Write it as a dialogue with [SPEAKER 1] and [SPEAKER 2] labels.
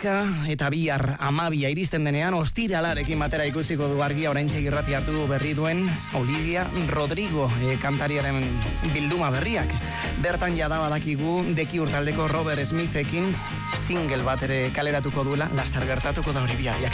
[SPEAKER 1] eta bihar 12 iristen denean ostiralarekin batera ikusiko du argia oraintxe irrati hartu berri duen Olivia Rodrigo kantariaren bilduma berriak. Bertan jada badakigu The Cure taldeko Robert Smithekin single bat ere kaleratuko duela, laster gertatuko da hori bihar.